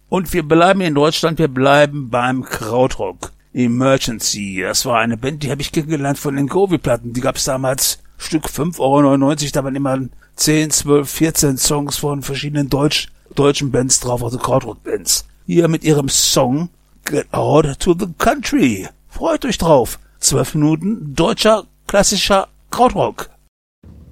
Und wir bleiben in Deutschland, wir bleiben beim Krautrock. Emergency, das war eine Band, die habe ich kennengelernt von den Govi-Platten. Die gab's damals Stück 5,99 €, da waren immer 10, 12, 14 Songs von verschiedenen deutschen Bands drauf, also Krautrock-Bands. Hier mit ihrem Song Get Out to the Country. Freut euch drauf. 12 Minuten deutscher, klassischer Krautrock.